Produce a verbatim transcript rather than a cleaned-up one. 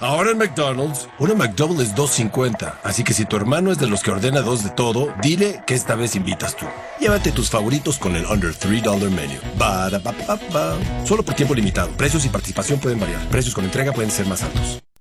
Ahora en McDonald's, una McDouble es dos cincuenta. Así que si tu hermano es de los que ordena dos de todo, dile que esta vez invitas tú. Llévate tus favoritos con el Under tres dólares Menu. Ba, da, ba, ba, ba. Solo por tiempo limitado. Precios y participación pueden variar. Precios con entrega pueden ser más altos.